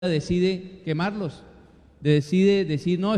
decide quemarlos, decide decir, no,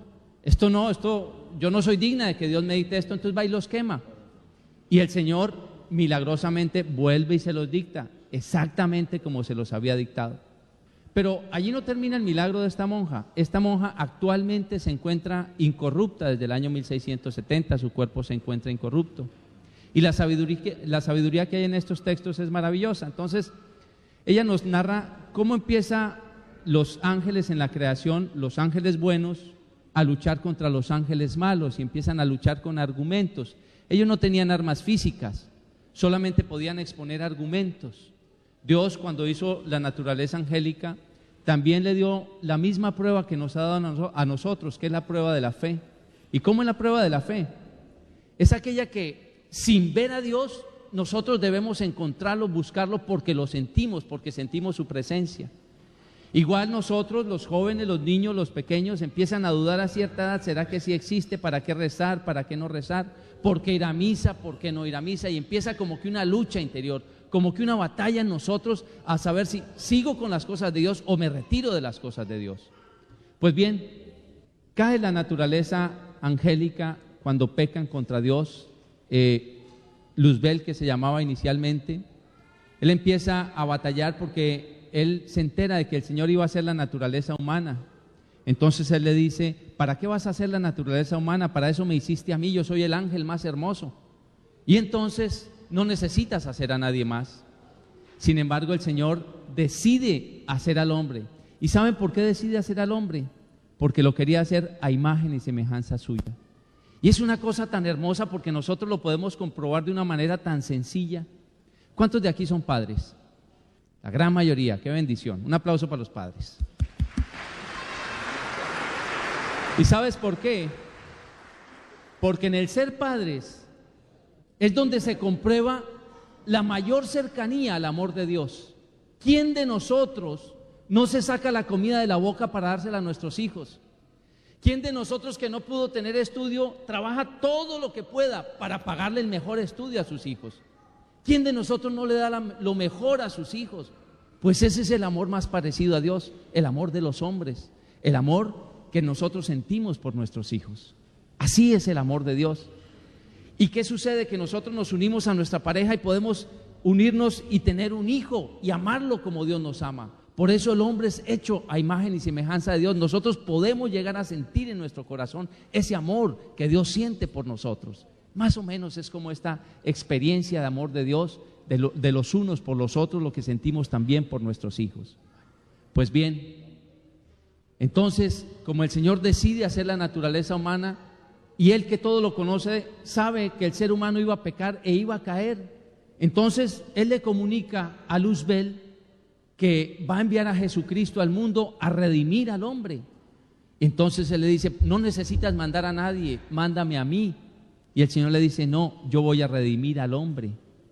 yo no soy digna de que Dios me dicte esto, entonces va y los quema. Y el Señor milagrosamente vuelve y se los dicta, exactamente como se los había dictado. Pero allí no termina el milagro de esta monja. Esta monja actualmente se encuentra incorrupta desde el año 1670, su cuerpo se encuentra incorrupto. Y la sabiduría que hay en estos textos es maravillosa. Entonces, ella nos narra cómo empieza los ángeles en la creación, los ángeles buenos, a luchar contra los ángeles malos y empiezan a luchar con argumentos. Ellos no tenían armas físicas, solamente podían exponer argumentos. Dios, cuando hizo la naturaleza angélica, también le dio la misma prueba que nos ha dado a nosotros, que es la prueba de la fe. ¿Y cómo es la prueba de la fe? Es aquella que sin ver a Dios nosotros debemos encontrarlo, buscarlo porque lo sentimos, porque sentimos su presencia. Igual nosotros, los jóvenes, los niños, los pequeños, empiezan a dudar a cierta edad, ¿será que sí existe? ¿Para qué rezar? ¿Para qué no rezar? ¿Por qué ir a misa? ¿Por qué no ir a misa? Y empieza como que una lucha interior, como que una batalla en nosotros a saber si sigo con las cosas de Dios o me retiro de las cosas de Dios. Pues bien, cae la naturaleza angélica cuando pecan contra Dios. Luzbel, que se llamaba inicialmente, él empieza a batallar porque él se entera de que el Señor iba a hacer la naturaleza humana. Entonces él le dice, ¿para qué vas a hacer la naturaleza humana? Para eso me hiciste a mí, yo soy el ángel más hermoso. Y entonces no necesitas hacer a nadie más. Sin embargo, el Señor decide hacer al hombre. ¿Y saben por qué decide hacer al hombre? Porque lo quería hacer a imagen y semejanza suya. Y es una cosa tan hermosa porque nosotros lo podemos comprobar de una manera tan sencilla. ¿Cuántos de aquí son padres? La gran mayoría, qué bendición. Un aplauso para los padres. ¿Y sabes por qué? Porque en el ser padres es donde se comprueba la mayor cercanía al amor de Dios. ¿Quién de nosotros no se saca la comida de la boca para dársela a nuestros hijos? ¿Quién de nosotros que no pudo tener estudio trabaja todo lo que pueda para pagarle el mejor estudio a sus hijos? ¿Quién de nosotros no le da lo mejor a sus hijos? Pues ese es el amor más parecido a Dios, el amor de los hombres, el amor que nosotros sentimos por nuestros hijos. Así es el amor de Dios. ¿Y qué sucede? Que nosotros nos unimos a nuestra pareja y podemos unirnos y tener un hijo y amarlo como Dios nos ama. Por eso el hombre es hecho a imagen y semejanza de Dios. Nosotros podemos llegar a sentir en nuestro corazón ese amor que Dios siente por nosotros. Más o menos es como esta experiencia de amor de Dios, de los unos por los otros, lo que sentimos también por nuestros hijos. Pues bien, entonces, como el Señor decide hacer la naturaleza humana, y Él que todo lo conoce, sabe que el ser humano iba a pecar e iba a caer, entonces Él le comunica a Luzbel que va a enviar a Jesucristo al mundo a redimir al hombre. Entonces Él le dice, no necesitas mandar a nadie, mándame a mí. Y el Señor le dice, no, yo voy a redimir al hombre.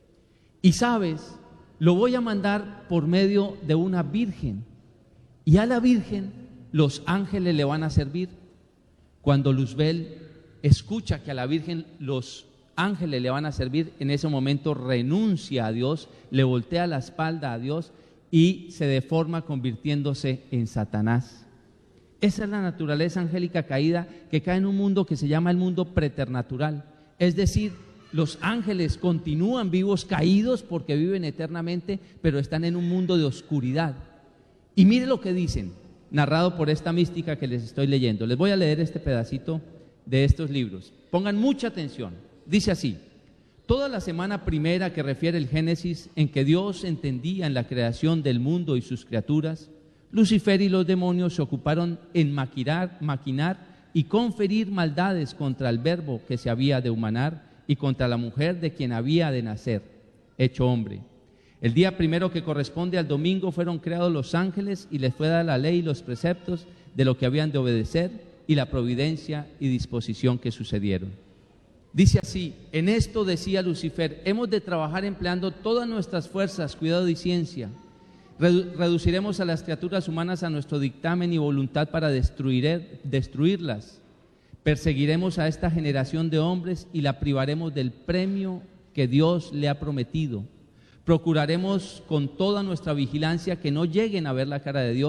Y sabes, lo voy a mandar por medio de una virgen. Y a la virgen los ángeles le van a servir. Cuando Luzbel escucha que a la virgen los ángeles le van a servir, en ese momento renuncia a Dios, le voltea la espalda a Dios y se deforma convirtiéndose en Satanás. Esa es la naturaleza angélica caída que cae en un mundo que se llama el mundo preternatural. Es decir, los ángeles continúan vivos caídos porque viven eternamente, pero están en un mundo de oscuridad. Y mire lo que dicen, narrado por esta mística que les estoy leyendo. Les voy a leer este pedacito de estos libros. Pongan mucha atención. Dice así: toda la semana primera que refiere el Génesis, en que Dios entendía en la creación del mundo y sus criaturas, Lucifer y los demonios se ocuparon en maquinar y conferir maldades contra el verbo que se había de humanar y contra la mujer de quien había de nacer, hecho hombre. El día primero, que corresponde al domingo, fueron creados los ángeles y les fue dada la ley y los preceptos de lo que habían de obedecer y la providencia y disposición que sucedieron. Dice así: en esto decía Lucifer, hemos de trabajar empleando todas nuestras fuerzas, cuidado y ciencia. Reduciremos a las criaturas humanas a nuestro dictamen y voluntad para destruirlas. Perseguiremos a esta generación de hombres y la privaremos del premio que Dios le ha prometido. Procuraremos con toda nuestra vigilancia que no lleguen a ver la cara de Dios,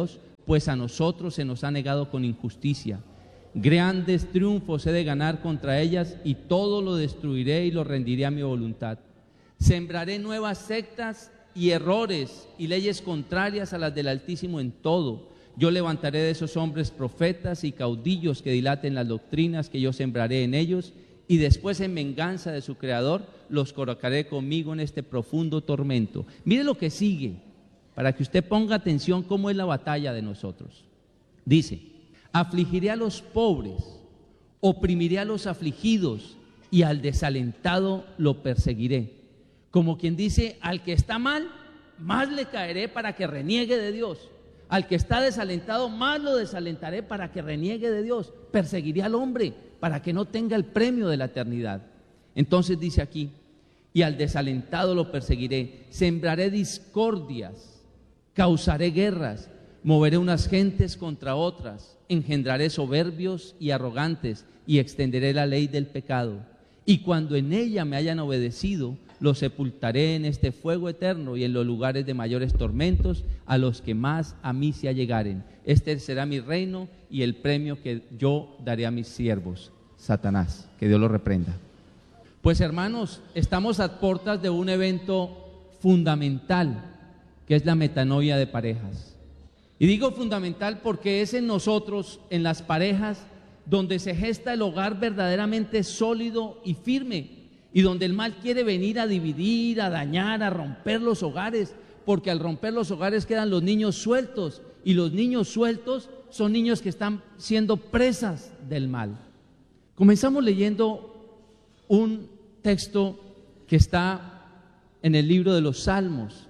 pues a nosotros se nos ha negado con injusticia. Grandes triunfos he de ganar contra ellas, y todo lo destruiré y lo rendiré a mi voluntad. Sembraré nuevas sectas y errores y leyes contrarias a las del Altísimo en todo. Yo levantaré de esos hombres profetas y caudillos que dilaten las doctrinas que yo sembraré en ellos, y después en venganza de su Creador los colocaré conmigo en este profundo tormento. Mire lo que sigue, para que usted ponga atención cómo es la batalla de nosotros. Dice: afligiré a los pobres, oprimiré a los afligidos, y al desalentado lo perseguiré. Como quien dice, al que está mal, más le caeré para que reniegue de Dios. Al que está desalentado, más lo desalentaré para que reniegue de Dios. Perseguiré al hombre para que no tenga el premio de la eternidad. Entonces dice aquí: y al desalentado lo perseguiré. Sembraré discordias, causaré guerras, moveré unas gentes contra otras, engendraré soberbios y arrogantes, y extenderé la ley del pecado. Y cuando en ella me hayan obedecido, los sepultaré en este fuego eterno y en los lugares de mayores tormentos, a los que más a mí se allegaren. Este será mi reino y el premio que yo daré a mis siervos. Satanás, que Dios lo reprenda. Pues hermanos, estamos a puertas de un evento fundamental, que es la metanoia de parejas. Y digo fundamental porque es en nosotros, en las parejas, donde se gesta el hogar verdaderamente sólido y firme, y donde el mal quiere venir a dividir, a dañar, a romper los hogares, porque al romper los hogares quedan los niños sueltos, y los niños sueltos son niños que están siendo presas del mal. Comenzamos leyendo un texto que está en el libro de los Salmos,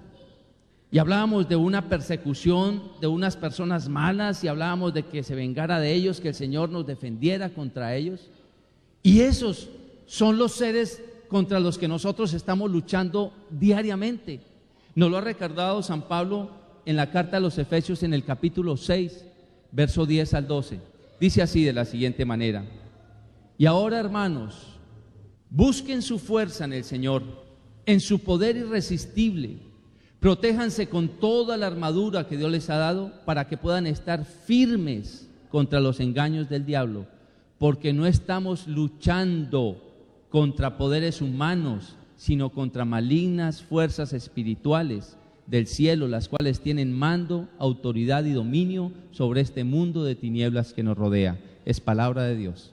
y hablábamos de una persecución de unas personas malas, y hablábamos de que se vengara de ellos, que el Señor nos defendiera contra ellos, y esos son los seres contra los que nosotros estamos luchando diariamente. Nos lo ha recordado San Pablo en la carta a los Efesios, en el capítulo 6, verso 10 al 12. Dice así, de la siguiente manera: y ahora, hermanos, busquen su fuerza en el Señor, en su poder irresistible. Protéjanse con toda la armadura que Dios les ha dado, para que puedan estar firmes contra los engaños del diablo, porque no estamos luchando contra poderes humanos, sino contra malignas fuerzas espirituales del cielo, las cuales tienen mando, autoridad y dominio sobre este mundo de tinieblas que nos rodea. Es palabra de Dios.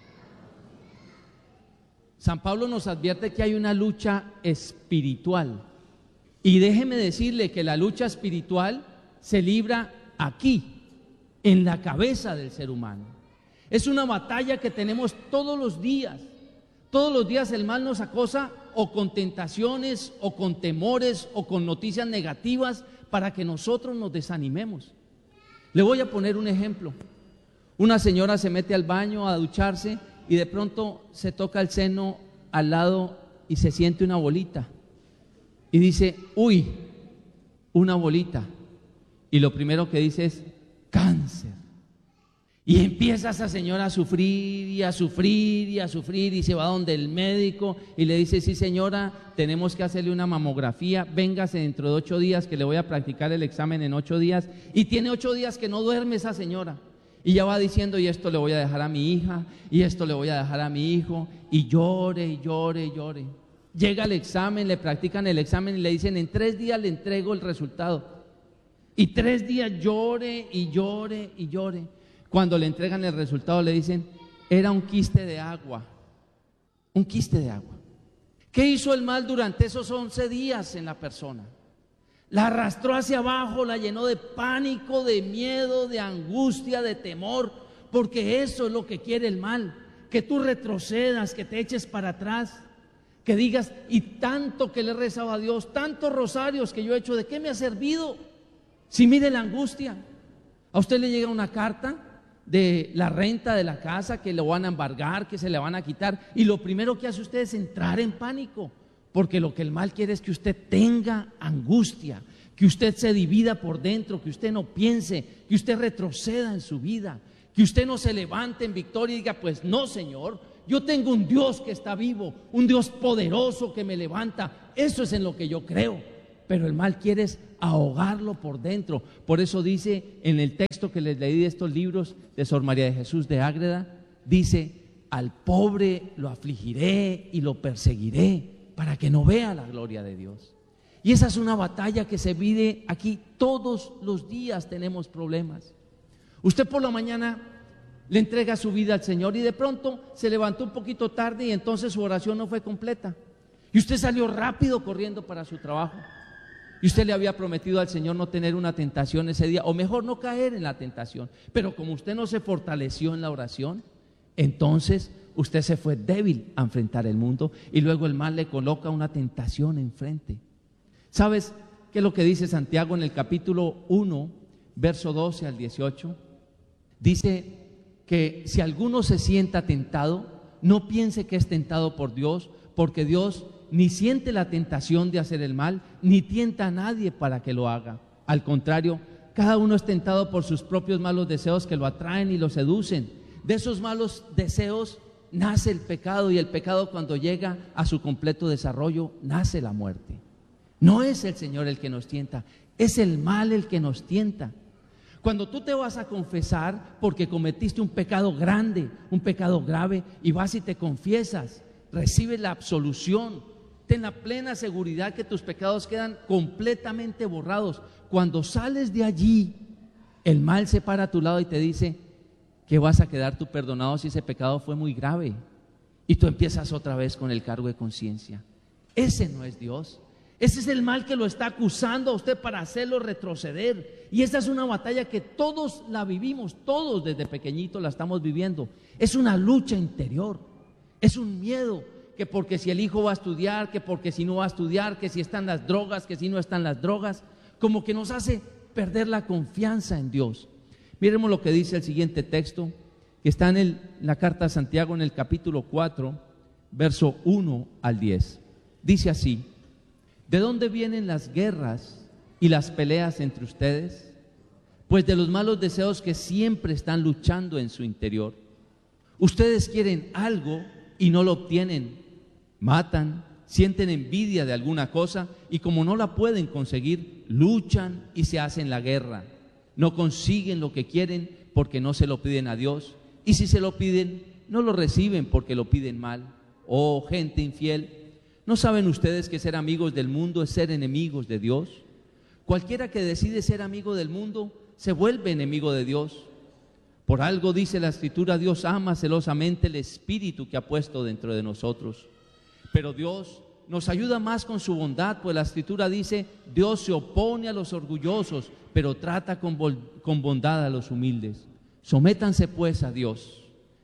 San Pablo nos advierte que hay una lucha espiritual, y déjeme decirle que la lucha espiritual se libra aquí, en la cabeza del ser humano. Es una batalla que tenemos todos los días. Todos los días el mal nos acosa, o con tentaciones, o con temores, o con noticias negativas, para que nosotros nos desanimemos. Le voy a poner un ejemplo. Una señora se mete al baño a ducharse, y de pronto se toca el seno al lado y se siente una bolita, y dice: uy, una bolita. Y lo primero que dice es: cáncer. Y empieza esa señora a sufrir y a sufrir y a sufrir, y se va donde el médico y le dice: sí, señora, tenemos que hacerle una mamografía, véngase dentro de 8 días que le voy a practicar el examen en 8 días. Y tiene 8 días que no duerme esa señora, y ya va diciendo: y esto le voy a dejar a mi hija, y esto le voy a dejar a mi hijo, y llore y llore y llore. Llega el examen, le practican el examen y le dicen: en 3 días le entrego el resultado. Y 3 días llore y llore y llore. Cuando le entregan el resultado le dicen: era un quiste de agua. Un quiste de agua. ¿Qué hizo el mal durante esos 11 días en la persona? La arrastró hacia abajo, la llenó de pánico, de miedo, de angustia, de temor, porque eso es lo que quiere el mal, que tú retrocedas, que te eches para atrás, que digas: y tanto que le he rezado a Dios, tantos rosarios que yo he hecho, ¿de qué me ha servido? Si mire la angustia. A usted le llega una carta de la renta de la casa, que lo van a embargar, que se le van a quitar, y lo primero que hace usted es entrar en pánico, porque lo que el mal quiere es que usted tenga angustia, que usted se divida por dentro, que usted no piense, que usted retroceda en su vida, que usted no se levante en victoria y diga: pues no, Señor, yo tengo un Dios que está vivo, un Dios poderoso que me levanta. Eso es en lo que yo creo. Pero el mal quiere es ahogarlo por dentro. Por eso dice en el texto que les leí de estos libros de Sor María de Jesús de Ágreda, dice: al pobre lo afligiré y lo perseguiré para que no vea la gloria de Dios. Y esa es una batalla que se vive aquí. Todos los días tenemos problemas. Usted por la mañana le entrega su vida al Señor y de pronto se levantó un poquito tarde y entonces su oración no fue completa. Y usted salió rápido corriendo para su trabajo. Y usted le había prometido al Señor no tener una tentación ese día, o mejor no caer en la tentación. Pero como usted no se fortaleció en la oración, entonces usted se fue débil a enfrentar el mundo y luego el mal le coloca una tentación enfrente. ¿Sabes qué es lo que dice Santiago en el capítulo 1, verso 12 al 18? Dice que si alguno se sienta tentado, no piense que es tentado por Dios, porque Dios ni siente la tentación de hacer el mal, ni tienta a nadie para que lo haga. Al contrario, cada uno es tentado por sus propios malos deseos que lo atraen y lo seducen. De esos malos deseos nace el pecado, y el pecado, cuando llega a su completo desarrollo, nace la muerte. No es el Señor el que nos tienta, es el mal el que nos tienta. Cuando tú te vas a confesar porque cometiste un pecado grande, un pecado grave, y vas y te confiesas, recibes la absolución, ten la plena seguridad que tus pecados quedan completamente borrados. Cuando sales de allí, el mal se para a tu lado y te dice que vas a quedar tú perdonado si ese pecado fue muy grave, y tú empiezas otra vez con el cargo de conciencia. Ese no es Dios. Ese es el mal que lo está acusando a usted para hacerlo retroceder. Y esta es una batalla que todos la vivimos, todos desde pequeñitos la estamos viviendo. Es una lucha interior, es un miedo, que porque si el hijo va a estudiar, que porque si no va a estudiar, que si están las drogas, que si no están las drogas, como que nos hace perder la confianza en Dios. Miremos lo que dice el siguiente texto, que está en la carta a Santiago, en el capítulo 4, verso 1 al 10. Dice así: ¿de dónde vienen las guerras y las peleas entre ustedes? Pues de los malos deseos que siempre están luchando en su interior. Ustedes quieren algo y no lo obtienen, matan, sienten envidia de alguna cosa y como no la pueden conseguir, luchan y se hacen la guerra. No consiguen lo que quieren porque no se lo piden a Dios, y si se lo piden, no lo reciben porque lo piden mal. Oh, gente infiel, ¿no saben ustedes que ser amigos del mundo es ser enemigos de Dios? Cualquiera que decide ser amigo del mundo se vuelve enemigo de Dios. Por algo dice la Escritura: Dios ama celosamente el espíritu que ha puesto dentro de nosotros. Pero Dios nos ayuda más con su bondad, pues la Escritura dice: Dios se opone a los orgullosos, pero trata con bondad a los humildes. Sométanse pues a Dios,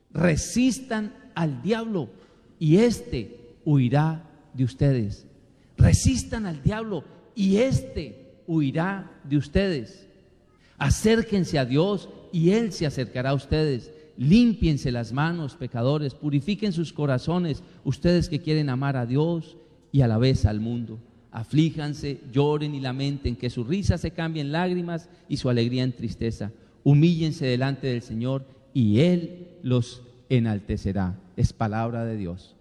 resistan al diablo y éste huirá de ustedes. Resistan al diablo y éste huirá de ustedes. Acérquense a Dios y Él se acercará a ustedes. Límpiense las manos, pecadores, purifiquen sus corazones, ustedes que quieren amar a Dios y a la vez al mundo. Aflíjanse, lloren y lamenten, que su risa se cambie en lágrimas y su alegría en tristeza. Humíllense delante del Señor y Él los enaltecerá. Es palabra de Dios.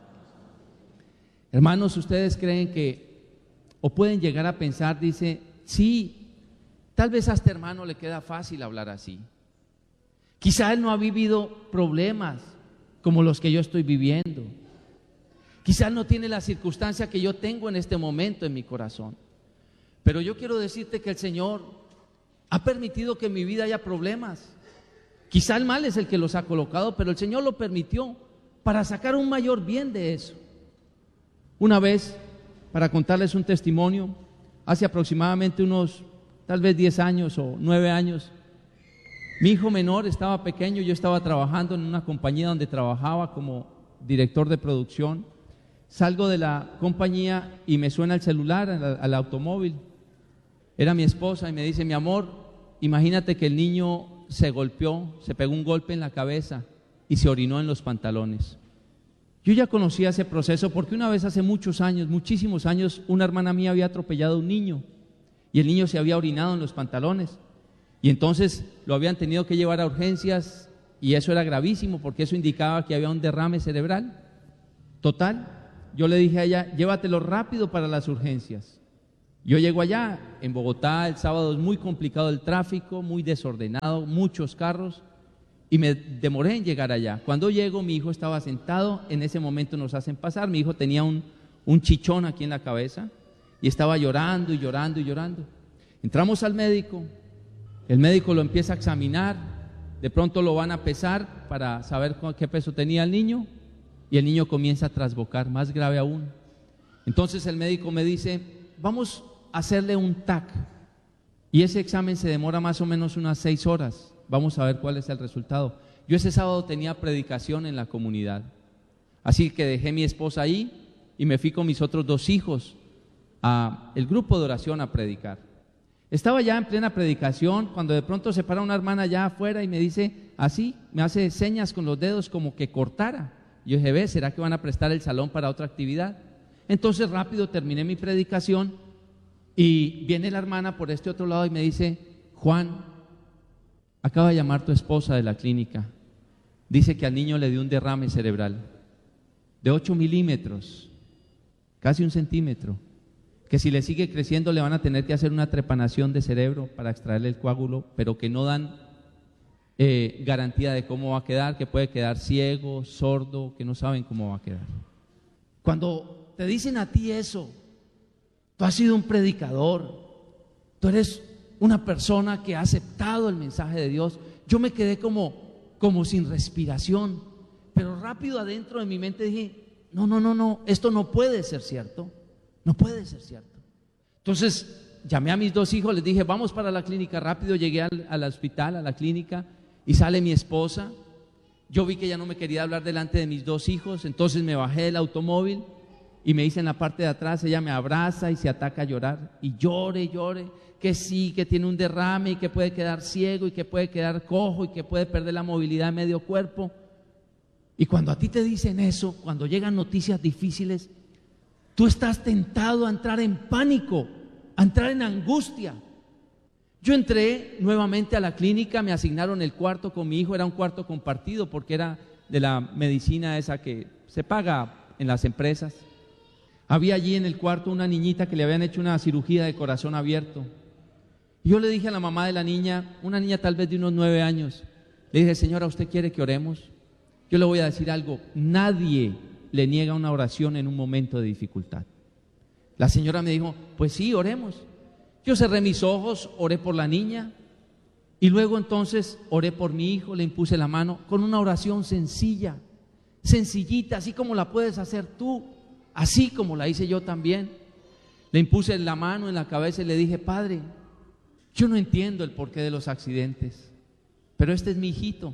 Hermanos, ¿ustedes creen que, o pueden llegar a pensar, dice, sí, tal vez a este hermano le queda fácil hablar así? Quizá él no ha vivido problemas como los que yo estoy viviendo. Quizá él no tiene la circunstancia que yo tengo en este momento en mi corazón. Pero yo quiero decirte que el Señor ha permitido que en mi vida haya problemas. Quizá el mal es el que los ha colocado, pero el Señor lo permitió para sacar un mayor bien de eso. Una vez, para contarles un testimonio, hace aproximadamente unos tal vez 10 años o 9 años, mi hijo menor estaba pequeño, yo estaba trabajando en una compañía donde trabajaba como director de producción. Salgo de la compañía y me suena el celular al automóvil. Era mi esposa y me dice: mi amor, imagínate que el niño se golpeó, se pegó un golpe en la cabeza y se orinó en los pantalones. Yo ya conocía ese proceso porque una vez hace muchos años, muchísimos años, una hermana mía había atropellado a un niño y el niño se había orinado en los pantalones. Y entonces lo habían tenido que llevar a urgencias y eso era gravísimo porque eso indicaba que había un derrame cerebral. Total, yo le dije a ella: llévatelo rápido para las urgencias. Yo llego allá, en Bogotá, el sábado es muy complicado el tráfico, muy desordenado, muchos carros, y me demoré en llegar allá. Cuando llego, mi hijo estaba sentado, en ese momento nos hacen pasar, mi hijo tenía un chichón aquí en la cabeza, y estaba llorando y llorando y llorando. Entramos al médico, el médico lo empieza a examinar, de pronto lo van a pesar para saber qué peso tenía el niño, y el niño comienza a trasbocar, más grave aún. Entonces el médico me dice, vamos a hacerle un TAC, y ese examen se demora más o menos unas 6 horas, vamos a ver cuál es el resultado. Yo ese sábado tenía predicación en la comunidad, así que dejé a mi esposa ahí y me fui con mis otros 2 hijos a el grupo de oración a predicar. Estaba ya en plena predicación cuando de pronto se para una hermana allá afuera y me dice así, me hace señas con los dedos como que cortara. Yo dije, ve, ¿será que van a prestar el salón para otra actividad? Entonces rápido terminé mi predicación y viene la hermana por este otro lado y me dice, Juan, acaba de llamar tu esposa de la clínica, dice que al niño le dio un derrame cerebral de 8 milímetros, casi 1 centímetro, que si le sigue creciendo le van a tener que hacer una trepanación de cerebro para extraerle el coágulo, pero que no dan garantía de cómo va a quedar, que puede quedar ciego, sordo, que no saben cómo va a quedar. Cuando te dicen a ti eso, tú has sido un predicador, tú eres una persona que ha aceptado el mensaje de Dios. Yo me quedé como sin respiración, pero rápido adentro de mi mente dije, no, esto no puede ser cierto. No puede ser cierto. Entonces llamé a mis 2 hijos, les dije, vamos para la clínica rápido. Llegué al hospital, a la clínica, y sale mi esposa. Yo vi que ella no me quería hablar delante de mis 2 hijos, entonces me bajé del automóvil y me hice en la parte de atrás. Ella me abraza y se ataca a llorar, y llore, que sí, que tiene un derrame y que puede quedar ciego y que puede quedar cojo y que puede perder la movilidad de medio cuerpo. Y cuando a ti te dicen eso, cuando llegan noticias difíciles, tú estás tentado a entrar en pánico, a entrar en angustia. Yo entré nuevamente a la clínica, me asignaron el cuarto con mi hijo, era un cuarto compartido porque era de la medicina esa que se paga en las empresas. Había allí en el cuarto una niñita que le habían hecho una cirugía de corazón abierto. Y yo le dije a la mamá de la niña, una niña tal vez de unos 9 años, le dije, señora, ¿usted quiere que oremos? Yo le voy a decir algo, nadie le niega una oración en un momento de dificultad. La señora me dijo, pues sí, oremos. Yo cerré mis ojos, oré por la niña y luego entonces oré por mi hijo, le impuse la mano con una oración sencilla, sencillita, así como la puedes hacer tú, así como la hice yo también. Le impuse la mano en la cabeza y le dije, Padre, yo no entiendo el porqué de los accidentes, pero este es mi hijito.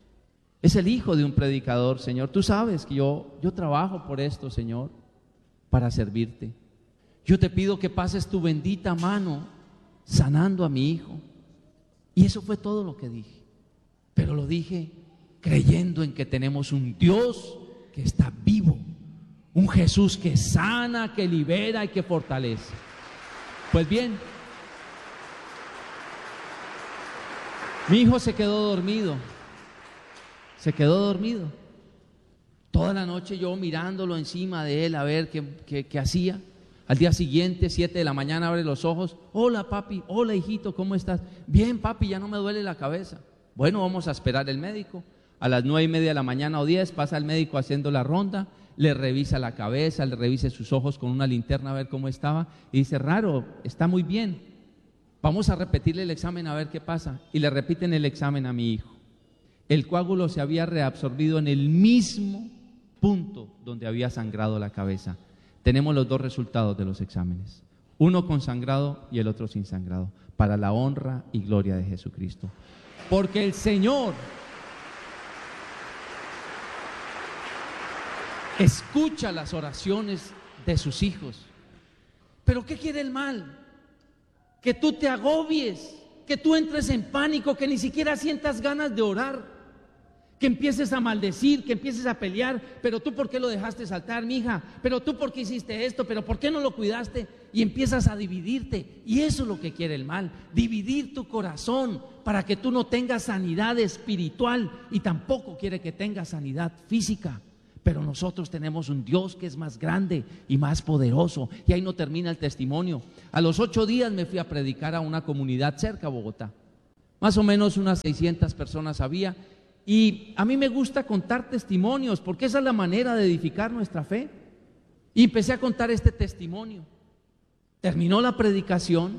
Es el hijo de un predicador, Señor. Tú sabes que yo trabajo por esto, Señor, para servirte. Yo te pido que pases tu bendita mano sanando a mi hijo. Y eso fue todo lo que dije. Pero lo dije creyendo en que tenemos un Dios que está vivo, un Jesús que sana, que libera y que fortalece. Pues bien, mi hijo se quedó dormido. Toda la noche yo mirándolo encima de él a ver qué hacía. Al día siguiente, 7 de la mañana, abre los ojos. Hola papi, hola hijito, ¿cómo estás? Bien papi, ya no me duele la cabeza. Bueno, vamos a esperar el médico. A las 9:30 de la mañana o 10 pasa el médico haciendo la ronda, le revisa la cabeza, le revisa sus ojos con una linterna a ver cómo estaba y dice, raro, está muy bien. Vamos a repetirle el examen a ver qué pasa. Y le repiten el examen a mi hijo. El coágulo se había reabsorbido en el mismo punto donde había sangrado la cabeza. Tenemos los 2 resultados de los exámenes, uno con sangrado y el otro sin sangrado, para la honra y gloria de Jesucristo. Porque el Señor escucha las oraciones de sus hijos. ¿Pero qué quiere el mal? Que tú te agobies, que tú entres en pánico, que ni siquiera sientas ganas de orar, que empieces a maldecir, que empieces a pelear. Pero tú, ¿por qué lo dejaste saltar, mija? Pero tú, ¿por qué hiciste esto? Pero ¿por qué no lo cuidaste? Y empiezas a dividirte. Y eso es lo que quiere el mal, dividir tu corazón para que tú no tengas sanidad espiritual, y tampoco quiere que tengas sanidad física. pero nosotros tenemos un Dios que es más grande y más poderoso. Y ahí no termina el testimonio. A los 8 días me fui a predicar a una comunidad cerca a Bogotá. Más o menos unas 600 personas había. Y a mí me gusta contar testimonios, porque esa es la manera de edificar nuestra fe. Y empecé a contar este testimonio. Terminó la predicación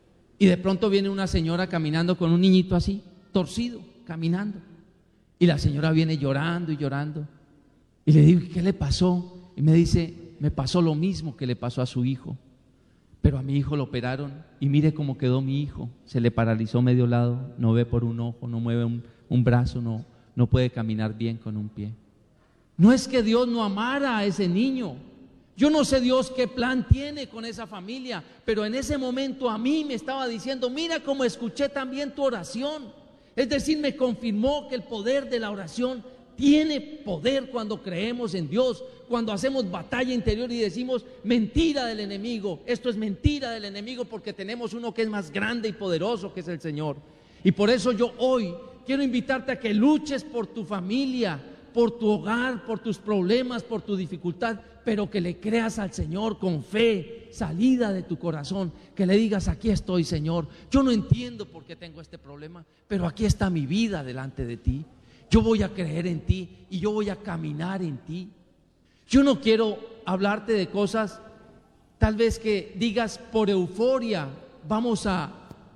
y de pronto viene una señora caminando con un niñito así, torcido, caminando. Y la señora viene llorando y llorando. Y le digo, ¿qué le pasó? Y me dice, me pasó lo mismo que le pasó a su hijo. Pero a mi hijo lo operaron y mire cómo quedó mi hijo. Se le paralizó medio lado, no ve por un ojo, no mueve un brazo, no puede caminar bien con un pie. No es que Dios no amara a ese niño. Yo no sé Dios qué plan tiene con esa familia, pero en ese momento a mí me estaba diciendo, mira cómo escuché también tu oración. Es decir, me confirmó que el poder de la oración tiene poder cuando creemos en Dios, cuando hacemos batalla interior y decimos, mentira del enemigo, esto es mentira del enemigo, porque tenemos uno que es más grande y poderoso, que es el Señor. Y por eso yo hoy quiero invitarte a que luches por tu familia, por tu hogar, por tus problemas, por tu dificultad, pero que le creas al Señor con fe, salida de tu corazón, que le digas, aquí estoy, Señor, yo no entiendo por qué tengo este problema, pero aquí está mi vida delante de ti. Yo voy a creer en ti y yo voy a caminar en ti. Yo no quiero hablarte de cosas tal vez que digas por euforia vamos a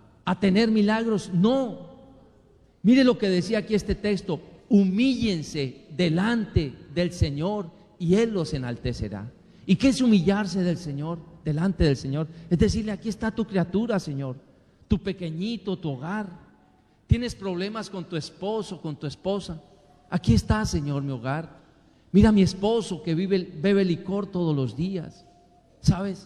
tener milagros. No, mire lo que decía aquí este texto: humíllense delante del Señor y Él los enaltecerá. ¿Y qué es humillarse del Señor, delante del Señor? Es decirle, aquí está tu criatura, Señor, tu pequeñito, tu hogar. Tienes problemas con tu esposo, con tu esposa. Aquí está, Señor, mi hogar. Mira a mi esposo que bebe licor todos los días. ¿Sabes?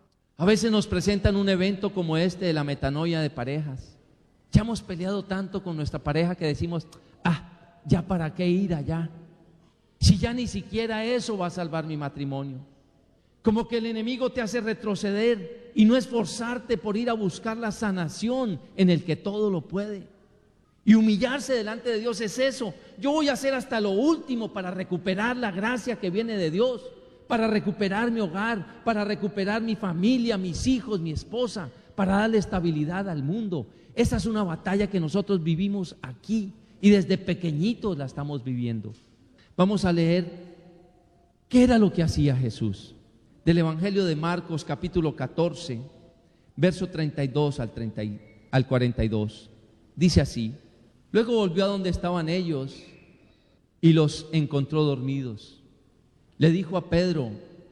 A veces nos presentan un evento como este de la metanoia de parejas. Ya hemos peleado tanto con nuestra pareja que decimos, ya para qué ir allá, si ya ni siquiera eso va a salvar mi matrimonio. Como que el enemigo te hace retroceder y no esforzarte por ir a buscar la sanación en el que todo lo puede. Y humillarse delante de Dios es eso. Yo voy a hacer hasta lo último para recuperar la gracia que viene de Dios, para recuperar mi hogar, para recuperar mi familia, mis hijos, mi esposa, para darle estabilidad al mundo. Esa es una batalla que nosotros vivimos aquí y desde pequeñitos la estamos viviendo. Vamos a leer qué era lo que hacía Jesús. Del Evangelio de Marcos, capítulo 14, verso 32 al 42. Dice así: luego volvió a donde estaban ellos y los encontró dormidos. Le dijo a Pedro: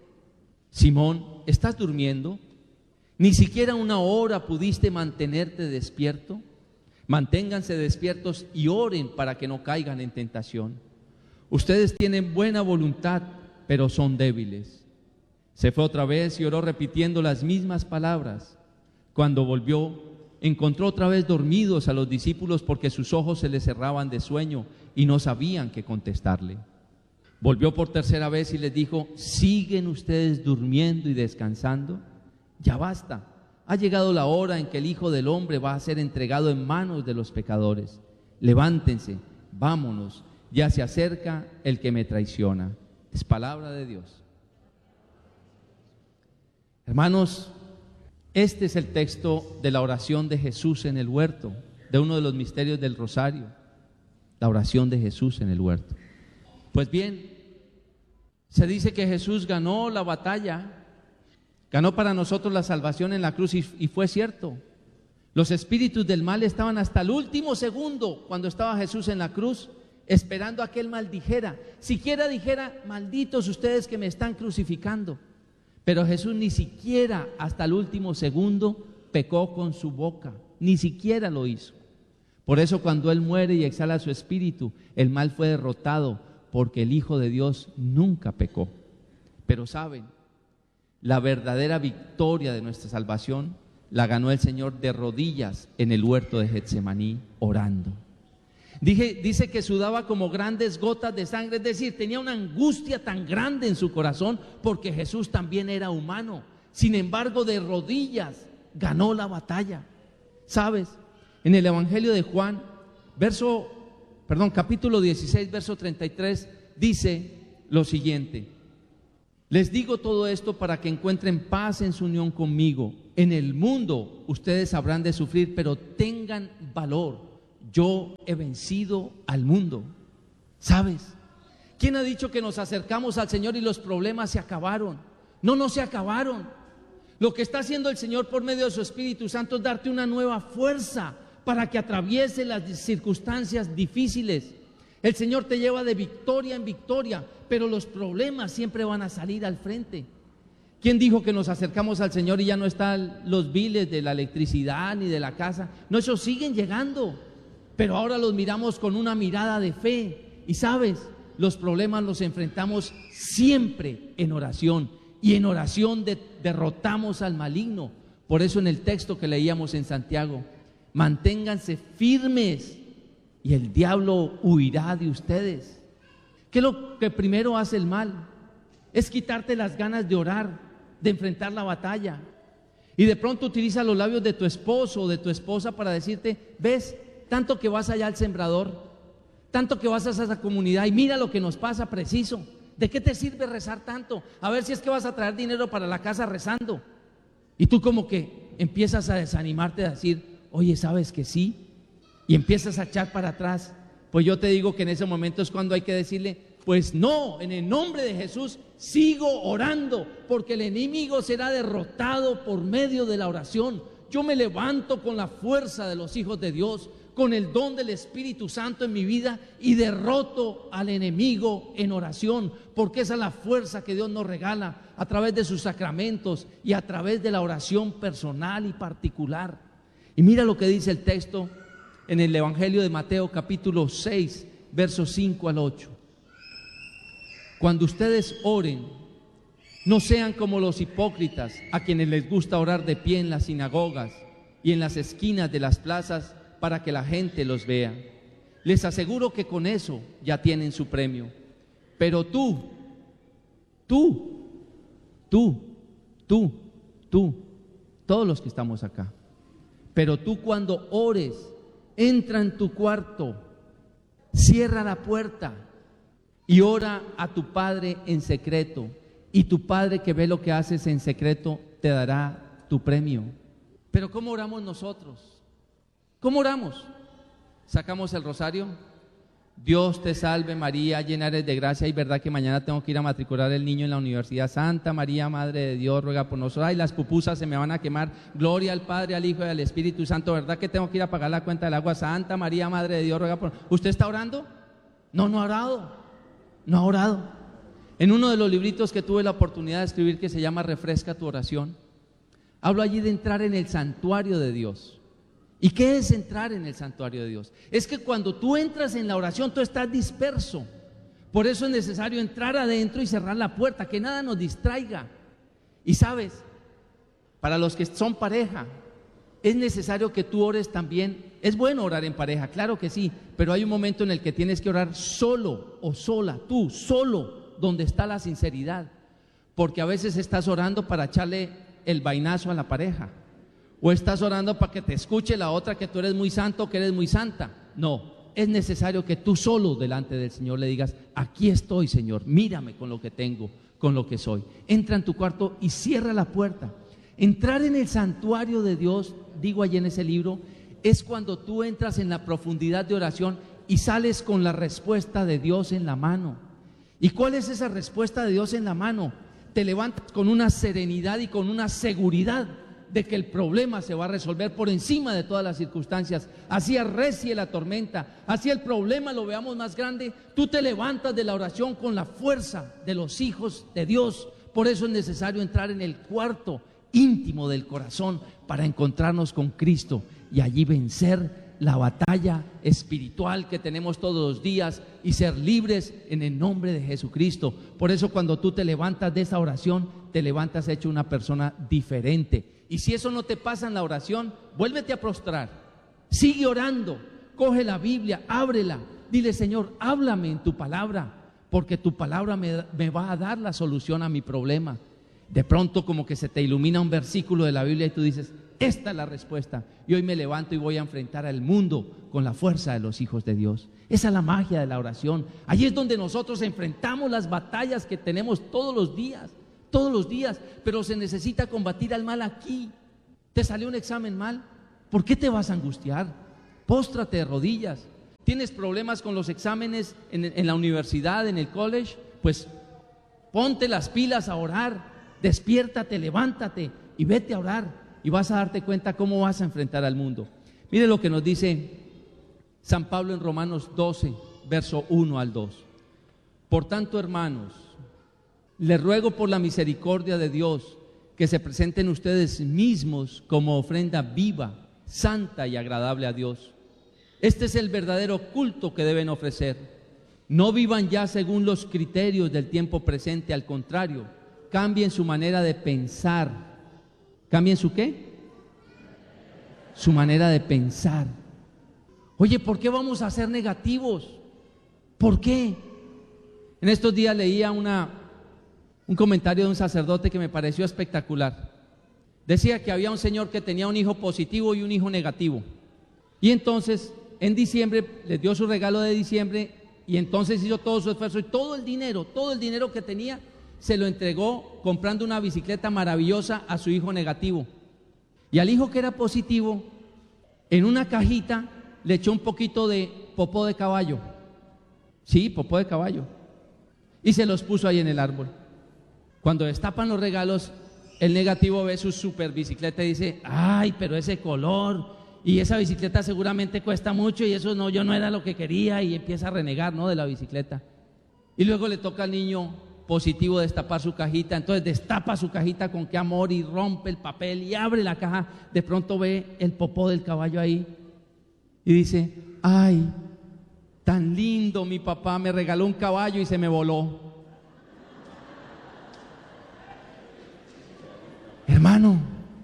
Simón, ¿estás durmiendo? ¿Ni siquiera una hora pudiste mantenerte despierto? Manténganse despiertos y oren para que no caigan en tentación. Ustedes tienen buena voluntad, pero son débiles. Se fue otra vez y oró repitiendo las mismas palabras. Cuando volvió, encontró otra vez dormidos a los discípulos porque sus ojos se les cerraban de sueño y no sabían qué contestarle. Volvió por tercera vez y les dijo: ¿siguen ustedes durmiendo y descansando? Ya basta, ha llegado la hora en que el Hijo del Hombre va a ser entregado en manos de los pecadores. Levántense, vámonos, ya se acerca el que me traiciona. Es palabra de Dios. Hermanos, este es el texto de la oración de Jesús en el huerto, de uno de los misterios del rosario, la oración de Jesús en el huerto. Pues bien, se dice que Jesús ganó la batalla, ganó para nosotros la salvación en la cruz y fue cierto. Los espíritus del mal estaban hasta el último segundo cuando estaba Jesús en la cruz, esperando a que Él maldijera, siquiera dijera: malditos ustedes que me están crucificando. Pero Jesús ni siquiera hasta el último segundo pecó con su boca, ni siquiera lo hizo. Por eso cuando Él muere y exhala su espíritu, el mal fue derrotado, porque el Hijo de Dios nunca pecó. Pero saben, la verdadera victoria de nuestra salvación la ganó el Señor de rodillas en el huerto de Getsemaní, orando. Dice que sudaba como grandes gotas de sangre, es decir, tenía una angustia tan grande en su corazón porque Jesús también era humano. Sin embargo, de rodillas ganó la batalla. ¿Sabes? En el Evangelio de Juan, capítulo 16, verso 33, dice lo siguiente: les digo todo esto para que encuentren paz en su unión conmigo. En el mundo ustedes habrán de sufrir, pero tengan valor. Yo he vencido al mundo. ¿Sabes? ¿Quién ha dicho que nos acercamos al Señor y los problemas se acabaron? No, no se acabaron. Lo que está haciendo el Señor por medio de su Espíritu Santo es darte una nueva fuerza para que atraviese las circunstancias difíciles. El Señor te lleva de victoria en victoria, pero los problemas siempre van a salir al frente. ¿Quién dijo que nos acercamos al Señor y ya no están los biles de la electricidad ni de la casa? No, esos siguen llegando, pero ahora los miramos con una mirada de fe. Y sabes, los problemas los enfrentamos siempre en oración, y en oración derrotamos al maligno. Por eso en el texto que leíamos en Santiago: manténganse firmes y el diablo huirá de ustedes. ¿Qué es lo que primero hace el mal? Es quitarte las ganas de orar, de enfrentar la batalla. Y de pronto utiliza los labios de tu esposo o de tu esposa para decirte: ves, tanto que vas allá al sembrador, tanto que vas a esa comunidad, y mira lo que nos pasa preciso. ¿De qué te sirve rezar tanto? A ver si es que vas a traer dinero para la casa rezando. Y tú como que empiezas a desanimarte, a decir: oye, ¿sabes que sí? Y empiezas a echar para atrás. Pues yo te digo que en ese momento es cuando hay que decirle: pues no, en el nombre de Jesús sigo orando, porque el enemigo será derrotado por medio de la oración. Yo me levanto con la fuerza de los hijos de Dios, con el don del Espíritu Santo en mi vida, y derroto al enemigo en oración, porque esa es la fuerza que Dios nos regala a través de sus sacramentos y a través de la oración personal y particular. Y mira lo que dice el texto en el Evangelio de Mateo capítulo 6, versos 5 al 8. Cuando ustedes oren, no sean como los hipócritas, a quienes les gusta orar de pie en las sinagogas y en las esquinas de las plazas para que la gente los vea. Les aseguro que con eso ya tienen su premio. Pero tú, todos los que estamos acá, pero tú cuando ores, entra en tu cuarto, cierra la puerta y ora a tu Padre en secreto, y tu Padre que ve lo que haces en secreto te dará tu premio. Pero ¿cómo oramos nosotros? ¿Cómo oramos? Sacamos el rosario: Dios te salve María, llena eres de gracia. Y verdad que mañana tengo que ir a matricular el niño en la universidad. Santa María, Madre de Dios, ruega por nosotros. Ay, las pupusas se me van a quemar. Gloria al Padre, al Hijo y al Espíritu Santo. ¿Verdad que tengo que ir a pagar la cuenta del agua? Santa María, Madre de Dios, ruega por nosotros. ¿Usted está orando? No, no ha orado. No ha orado. En uno de los libritos que tuve la oportunidad de escribir, que se llama Refresca tu oración, hablo allí de entrar en el santuario de Dios. ¿Y qué es entrar en el santuario de Dios? Es que cuando tú entras en la oración, tú estás disperso. Por eso es necesario entrar adentro y cerrar la puerta, que nada nos distraiga. Y sabes, para los que son pareja, es necesario que tú ores también. Es bueno orar en pareja, claro que sí, pero hay un momento en el que tienes que orar solo o sola, tú solo, donde está la sinceridad. Porque a veces estás orando para echarle el vainazo a la pareja, o estás orando para que te escuche la otra que tú eres muy santo o que eres muy santa. No, es necesario que tú solo delante del Señor le digas: aquí estoy, Señor, mírame con lo que tengo, con lo que soy. Entra en tu cuarto y cierra la puerta. Entrar en el santuario de Dios, digo allí en ese libro, es cuando tú entras en la profundidad de oración y sales con la respuesta de Dios en la mano. ¿Y cuál es esa respuesta de Dios en la mano? Te levantas con una serenidad y con una seguridad de que el problema se va a resolver por encima de todas las circunstancias. Así arrecie la tormenta, así el problema lo veamos más grande, tú te levantas de la oración con la fuerza de los hijos de Dios. Por eso es necesario entrar en el cuarto íntimo del corazón para encontrarnos con Cristo y allí vencer la batalla espiritual que tenemos todos los días y ser libres en el nombre de Jesucristo. Por eso cuando tú te levantas de esa oración, te levantas hecho una persona diferente. Y si eso no te pasa en la oración, vuélvete a prostrar, sigue orando, coge la Biblia, ábrela, dile: Señor, háblame en tu palabra, porque tu palabra me va a dar la solución a mi problema. De pronto como que se te ilumina un versículo de la Biblia y tú dices, esta es la respuesta. Y hoy me levanto y voy a enfrentar al mundo con la fuerza de los hijos de Dios. Esa es la magia de la oración. Allí es donde nosotros enfrentamos las batallas que tenemos todos los días, pero se necesita combatir al mal aquí. ¿Te salió un examen mal? ¿Por qué te vas a angustiar? Póstrate de rodillas. ¿Tienes problemas con los exámenes en la universidad, en el college? Pues ponte las pilas a orar. Despiértate, levántate y vete a orar. Y vas a darte cuenta cómo vas a enfrentar al mundo. Mire lo que nos dice San Pablo en Romanos 12, verso 1 al 2. Por tanto, hermanos, les ruego por la misericordia de Dios que se presenten ustedes mismos como ofrenda viva, santa y agradable a Dios. Este es el verdadero culto que deben ofrecer. No vivan ya según los criterios del tiempo presente, al contrario, cambien su manera de pensar. ¿Cambien su qué? Su manera de pensar. Oye, ¿por qué vamos a ser negativos? ¿Por qué? En estos días leía un comentario de un sacerdote que me pareció espectacular. Decía que había un señor que tenía un hijo positivo y un hijo negativo. Y entonces, en diciembre, les dio su regalo de diciembre y entonces hizo todo su esfuerzo y todo el dinero que tenía, se lo entregó comprando una bicicleta maravillosa a su hijo negativo. Y al hijo que era positivo, en una cajita le echó un poquito de popó de caballo. Sí, popó de caballo. Y se los puso ahí en el árbol. Cuando destapan los regalos, el negativo ve su super bicicleta y dice, ay, pero ese color y esa bicicleta seguramente cuesta mucho y eso no, yo no era lo que quería, y empieza a renegar, ¿no?, de la bicicleta. Y luego le toca al niño positivo destapar su cajita, entonces destapa su cajita con qué amor y rompe el papel y abre la caja. De pronto ve el popó del caballo ahí y dice, ay, tan lindo, mi papá me regaló un caballo y se me voló. Hermano,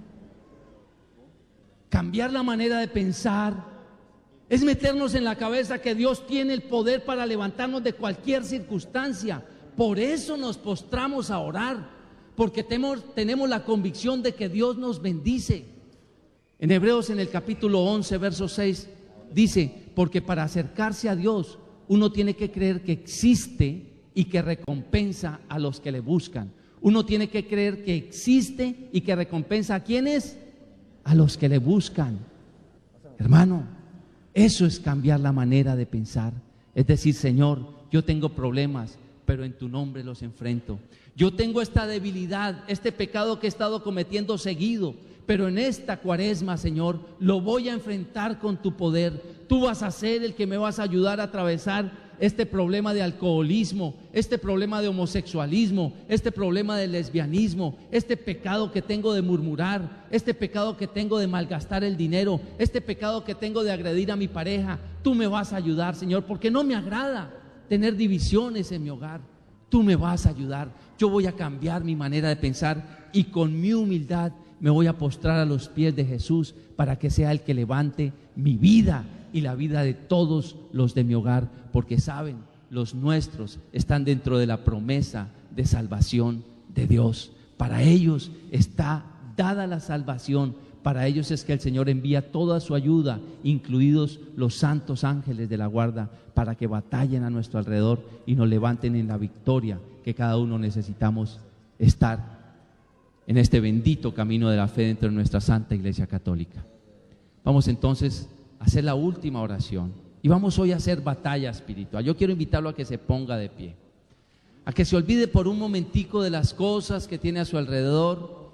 cambiar la manera de pensar es meternos en la cabeza que Dios tiene el poder para levantarnos de cualquier circunstancia. Por eso nos postramos a orar, porque tenemos la convicción de que Dios nos bendice. En Hebreos, en el capítulo 11, verso 6, dice, porque para acercarse a Dios uno tiene que creer que existe y que recompensa a los que le buscan. Uno tiene que creer que existe y que recompensa a quienes, a los que le buscan. Hermano, eso es cambiar la manera de pensar. Es decir, Señor, yo tengo problemas, pero en tu nombre los enfrento. Yo tengo esta debilidad, este pecado que he estado cometiendo seguido, pero en esta cuaresma, Señor, lo voy a enfrentar con tu poder. Tú vas a ser el que me vas a ayudar a atravesar este problema de alcoholismo, este problema de homosexualismo, este problema de lesbianismo, este pecado que tengo de murmurar, este pecado que tengo de malgastar el dinero, este pecado que tengo de agredir a mi pareja. Tú me vas a ayudar, Señor, porque no me agrada tener divisiones en mi hogar. Tú me vas a ayudar. Yo voy a cambiar mi manera de pensar y con mi humildad me voy a postrar a los pies de Jesús para que sea el que levante mi vida y la vida de todos los de mi hogar, porque saben, los nuestros están dentro de la promesa de salvación de Dios. Para ellos está dada la salvación. Para ellos es que el Señor envía toda su ayuda, incluidos los santos ángeles de la guarda, para que batallen a nuestro alrededor y nos levanten en la victoria que cada uno necesitamos estar en este bendito camino de la fe dentro de nuestra Santa Iglesia Católica. Vamos entonces a hacer la última oración y vamos hoy a hacer batalla espiritual. Yo quiero invitarlo a que se ponga de pie, a que se olvide por un momentico de las cosas que tiene a su alrededor,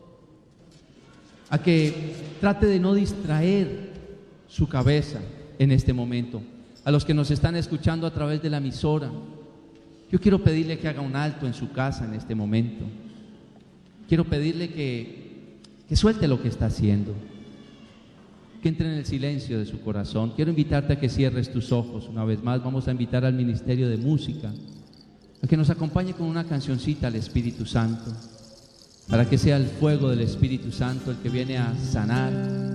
a que trate de no distraer su cabeza en este momento. A los que nos están escuchando a través de la emisora, yo quiero pedirle que haga un alto en su casa en este momento. Quiero pedirle que suelte lo que está haciendo, que entre en el silencio de su corazón. Quiero invitarte a que cierres tus ojos una vez más. Vamos a invitar al Ministerio de Música a que nos acompañe con una cancioncita al Espíritu Santo, para que sea el fuego del Espíritu Santo el que viene a sanar,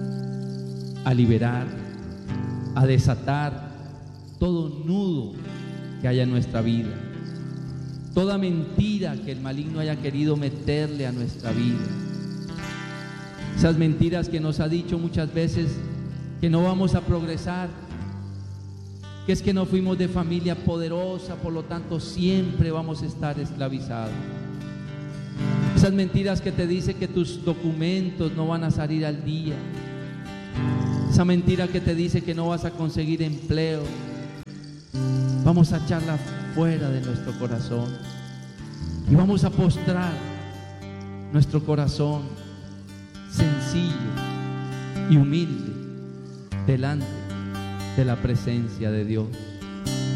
a liberar, a desatar todo nudo que haya en nuestra vida. toda mentira que el maligno haya querido meterle a nuestra vida. Esas mentiras que nos ha dicho muchas veces que no vamos a progresar, que es que no fuimos de familia poderosa, por lo tanto siempre vamos a estar esclavizados. Esas mentiras que te dicen que tus documentos no van a salir al día. Esa mentira que te dice que no vas a conseguir empleo. Vamos a echarla fuera de nuestro corazón y vamos a postrar nuestro corazón sencillo y humilde delante de la presencia de Dios.